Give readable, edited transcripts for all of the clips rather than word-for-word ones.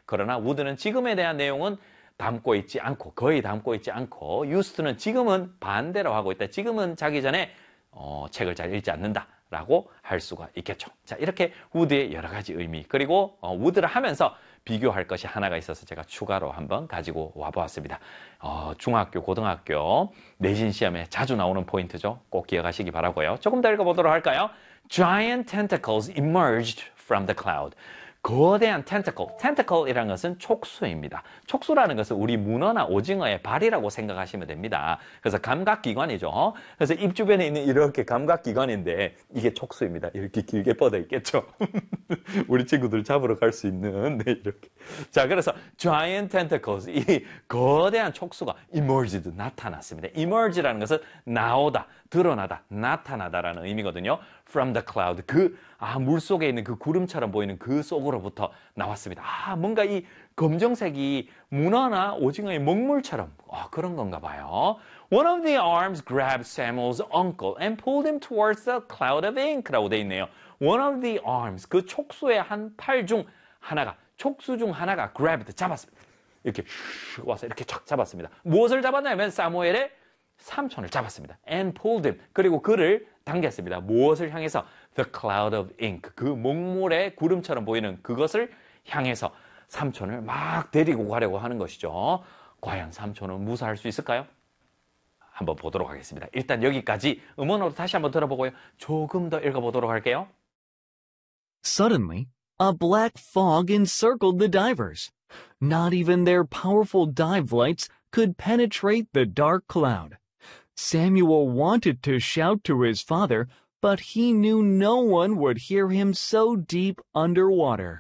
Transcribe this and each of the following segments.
그러나 would는 지금에 대한 내용은 담고 있지 않고 거의 담고 있지 않고 used는 지금은 반대로 하고 있다. 지금은 자기 전에 책을 잘 읽지 않는다라고 할 수가 있겠죠. 자, 이렇게 would의 여러 가지 의미 그리고 would를 하면서 비교할 것이 하나가 있어서 제가 추가로 한번 가지고 와보았습니다. 중학교, 고등학교 내신 시험에 자주 나오는 포인트죠. 꼭 기억하시기 바라고요. 조금 더 읽어보도록 할까요? Giant tentacles emerged from the cloud. 거대한 tentacle이라는 것은 촉수입니다. 촉수라는 것은 우리 문어나 오징어의 발이라고 생각하시면 됩니다. 그래서 감각기관이죠. 그래서 입 주변에 있는 이렇게 감각기관인데 이게 촉수입니다. 이렇게 길게 뻗어 있겠죠. 우리 친구들 잡으러 갈 수 있는 이렇게. 자, 그래서 giant tentacles, 이 거대한 촉수가 emerged, 나타났습니다. emerge라는 것은 나오다, 드러나다, 나타나다라는 의미거든요. from the cloud, 물 속에 있는 그 구름처럼 보이는 그 속으로부터 나왔습니다. 뭔가 이 검정색이 문어나 오징어의 먹물처럼 그런 건가 봐요. One of the arms grabbed Samuel's uncle and pulled him towards the cloud of ink라고 돼 있네요. One of the arms, 그 촉수의 한 팔 중 하나가, 촉수 중 하나가 grabbed, 잡았습니다. 이렇게 와서 이렇게 쫙 잡았습니다. 무엇을 잡았냐면 사무엘의 삼촌을 잡았습니다. And pulled him, 그리고 그를 당겼습니다. 무엇을 향해서? The cloud of ink, 그 먹물의 구름처럼 보이는 그것을 향해서 삼촌을 막 데리고 가려고 하는 것이죠. 과연 삼촌은 무사할 수 있을까요? 한번 보도록 하겠습니다. 일단 여기까지 음원으로 다시 한번 들어보고요. 조금 더 읽어보도록 할게요. Suddenly, a black fog encircled the divers. Not even their powerful dive lights could penetrate the dark cloud. Samuel wanted to shout to his father, but he knew no one would hear him so deep underwater.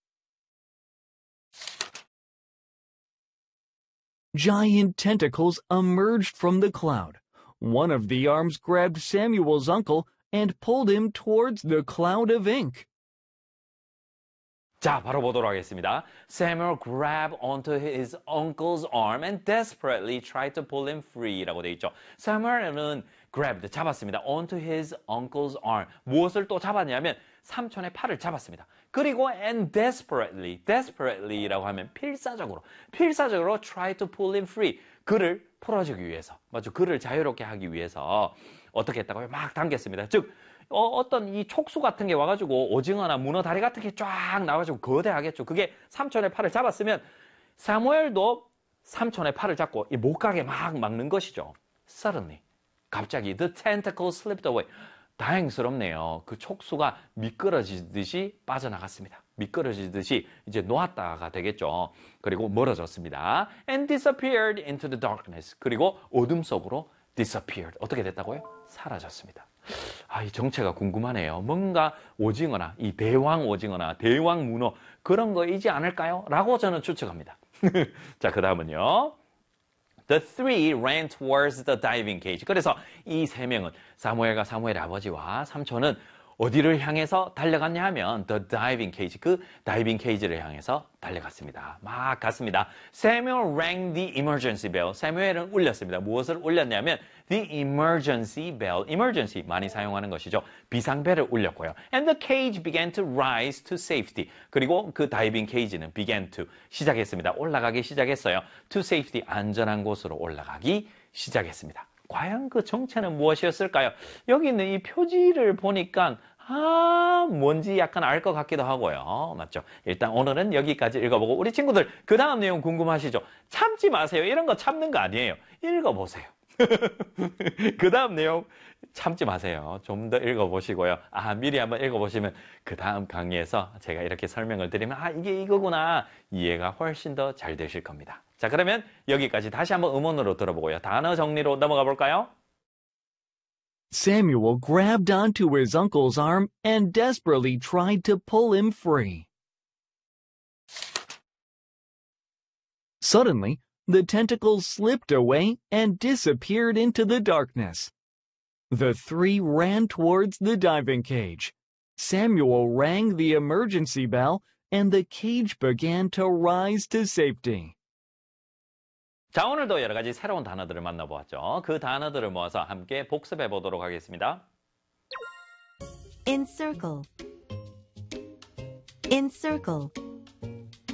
Giant tentacles emerged from the cloud. One of the arms grabbed Samuel's uncle and pulled him towards the cloud of ink. 자, 바로 보도록 하겠습니다. Samuel grabbed onto his uncle's arm and desperately tried to pull him free라고 되어 있죠. Samuel은 grabbed, 잡았습니다. onto his uncle's arm. 무엇을 또 잡았냐면 삼촌의 팔을 잡았습니다. 그리고 and desperately라고 하면 필사적으로 try to pull him free. 그를 풀어주기 위해서, 맞죠? 그를 자유롭게 하기 위해서 어떻게 했다고요? 막 당겼습니다. 즉 어떤 이 촉수 같은 게 와가지고 오징어나 문어 다리 같은 게 쫙 나와가지고 거대하겠죠. 그게 삼촌의 팔을 잡았으면 사무엘도 삼촌의 팔을 잡고 못 가게 막 막는 것이죠. Suddenly, 갑자기 the tentacle slipped away. 다행스럽네요. 그 촉수가 미끄러지듯이 빠져나갔습니다. 미끄러지듯이 이제 놓았다가 되겠죠. 그리고 멀어졌습니다. And disappeared into the darkness. 그리고 어둠 속으로 disappeared. 어떻게 됐다고요? 사라졌습니다. 이 정체가 궁금하네요. 뭔가 오징어나 이 대왕 오징어나 대왕 문어 그런 거이지 않을까요? 라고 저는 추측합니다. 자, 그 다음은요. The three ran towards the diving cage. 그래서 이 세 명은 사무엘과 사무엘의 아버지와 삼촌은 어디를 향해서 달려갔냐 하면 the diving cage, 그 다이빙 케이지를 향해서 달려갔습니다. 막 갔습니다. Samuel rang the emergency bell. 사무엘은 울렸습니다. 무엇을 울렸냐면 the emergency bell. emergency 많이 사용하는 것이죠. 비상벨을 울렸고요. And the cage began to rise to safety. 그리고 그 다이빙 케이지는 began to 시작했습니다. 올라가기 시작했어요. To safety, 안전한 곳으로 올라가기 시작했습니다. 과연 그 정체는 무엇이었을까요? 여기 있는 이 표지를 보니까 뭔지 약간 알 것 같기도 하고요. 맞죠? 일단 오늘은 여기까지 읽어보고 우리 친구들 그 다음 내용 궁금하시죠? 참지 마세요. 이런 거 참는 거 아니에요. 읽어보세요. 그 다음 내용 참지 마세요. 좀 더 읽어보시고요. 미리 한번 읽어보시면 그 다음 강의에서 제가 이렇게 설명을 드리면 이게 이거구나 이해가 훨씬 더 잘 되실 겁니다. 자, 그러면 여기까지 다시 한번 음원으로 들어보고요. 단어 정리로 넘어가 볼까요? Samuel grabbed onto his uncle's arm and desperately tried to pull him free. Suddenly, the tentacles slipped away and disappeared into the darkness. The three ran towards the diving cage. Samuel rang the emergency bell, and the cage began to rise to safety. 자, 오늘도 여러 가지 새로운 단어들을 만나보았죠. 그 단어들을 모아서 함께 복습해 보도록 하겠습니다. Encircle, encircle.